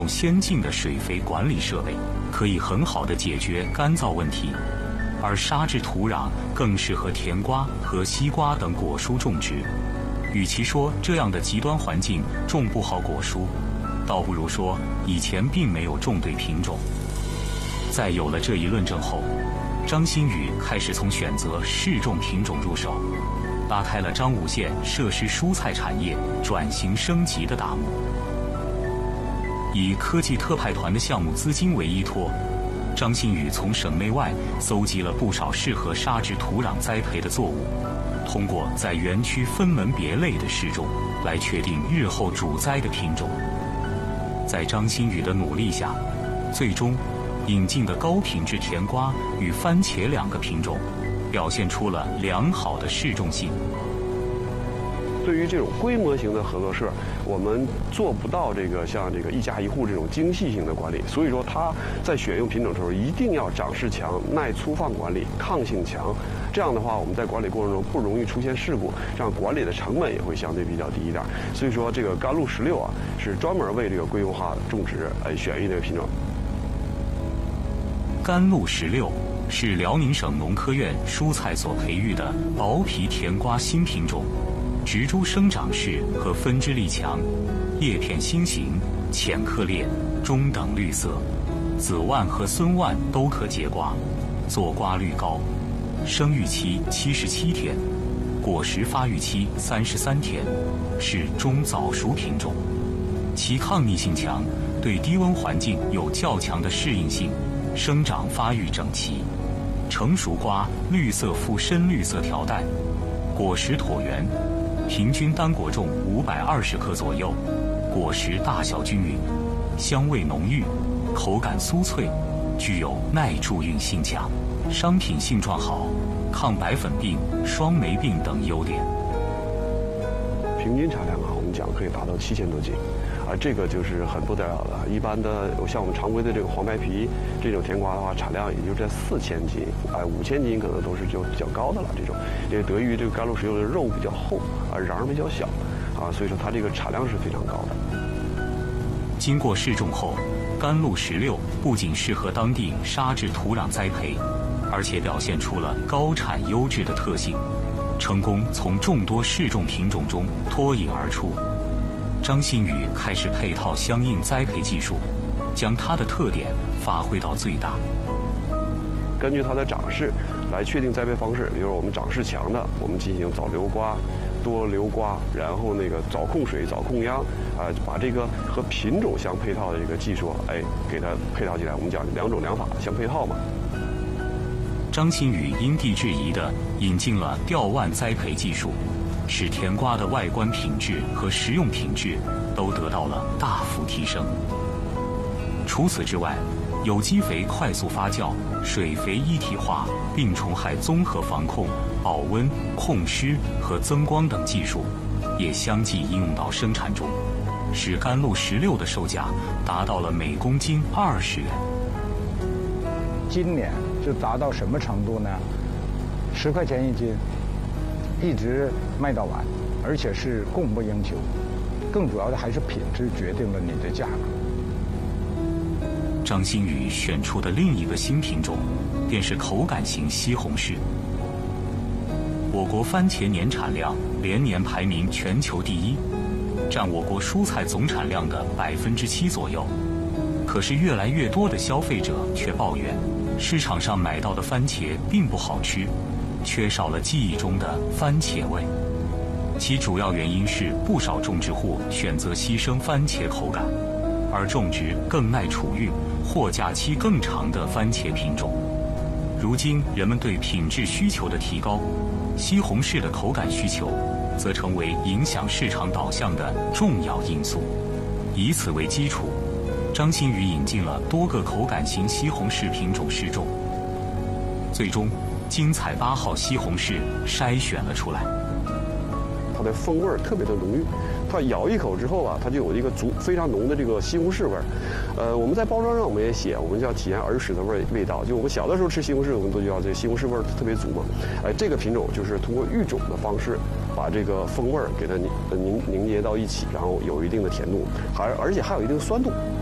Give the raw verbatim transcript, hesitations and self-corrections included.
先进的水肥管理设备，可以很好地解决干燥问题。而沙质土壤更适合甜瓜和西瓜等果蔬种植。与其说这样的极端环境种不好果蔬，倒不如说以前并没有种对品种。在有了这一论证后，张新宇开始从选择适种品种入手，拉开了张武县设施蔬菜产业转型升级的大幕。以科技特派团的项目资金为依托，张新宇从省内外搜集了不少适合沙质土壤栽培的作物，通过在园区分门别类的试种，来确定日后主栽的品种。在张新宇的努力下，最终引进的高品质甜瓜与番茄两个品种，表现出了良好的适种性。 对于这种规模型的合作社，我们做不到这个像这个一家一户这种精细性的管理，所以说它在选用品种的时候一定要长势强、耐粗放管理、抗性强。这样的话，我们在管理过程中不容易出现事故，这样管理的成本也会相对比较低一点。所以说，这个甘露十六啊，是专门为这个规模化种植呃选育这个品种。 甘露十六是辽宁省农科院蔬菜所培育的薄皮甜瓜新品种。植株生长势和分枝力强，叶片心形，浅颗粒，中等绿色，子蔓和孙蔓都可结瓜，坐瓜率高，生育期七十七天，果实发育期三十三天，是中早熟品种，其抗逆性强，对低温环境有较强的适应性，生长发育整齐，成熟瓜绿色附深绿色条带，果实椭圆。平均单果重五百二十克左右，果实大小均匀，香味浓郁，口感酥脆，具有耐贮运性强，商品性状好，抗白粉病、双霉病等优点。 平均产量啊，我们讲可以达到七千多斤，而这个就是很不得了的。一般的像我们常规的这个黄白皮这种甜瓜的话，产量也就在四千斤，哎，五千斤可能都是就比较高的了。这种，因为得益于这个甘露十六的肉比较厚，啊，瓤比较小，啊，所以说它这个产量是非常高的。 经过试种后，甘露十六不仅适合当地沙质土壤栽培，而且表现出了高产优质的特性。成功从众多试种品种中脱颖而出。张新宇开始配套相应栽培技术，将它的特点发挥到最大。 根据它的长势来确定栽培方式，比如说我们长势强的，我们进行早留瓜、多留瓜，然后那个早控水、早控秧，啊、呃，把这个和品种相配套的这个技术，哎，给它配套起来。我们讲两种两法相配套嘛。 张新宇因地制宜地引进了吊腕栽培技术，使甜瓜的外观品质和食用品质都得到了大幅提升。除此之外，有机肥快速发酵、水肥一体化、病虫害综合防控、保温、控湿和增光等技术，也相继应用到生产中，使甘露十六的售价达到了每公斤二十元。 今年就达到什么程度呢？十块钱一斤，一直卖到完，而且是供不应求。更主要的还是品质决定了你的价格。 张新宇选出的另一个新品种，便是口感型西红柿。我国番茄年产量连年排名全球第一，占我国蔬菜总产量的百分之七左右。可是越来越多的消费者却抱怨，市场上买到的番茄并不好吃，缺少了记忆中的番茄味。其主要原因是不少种植户选择牺牲番茄口感，而种植更耐储运、货架期更长的番茄品种。如今人们对品质需求的提高，西红柿的口感需求则成为影响市场导向的重要因素。以此为基础，张新宇引进了多个口感型西红柿品种试种，最终精彩八号西红柿筛选了出来。 它的风味儿特别的浓郁，它咬一口之后啊，它就有一个足非常浓的这个西红柿味儿。呃，我们在包装上我们也写，我们就要体验儿时的味味道。就我们小的时候吃西红柿，我们都知道这西红柿味儿特别足嘛。哎，这个品种就是通过育种的方式，把这个风味儿给它凝凝凝结到一起，然后有一定的甜度，还而且还有一定的酸度。